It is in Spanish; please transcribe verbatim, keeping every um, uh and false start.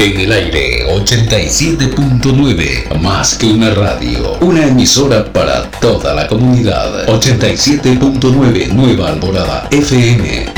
En el aire ochenta y siete punto nueve, más que una radio, una emisora para toda la comunidad. ochenta y siete punto nueve Nueva Alborada F M.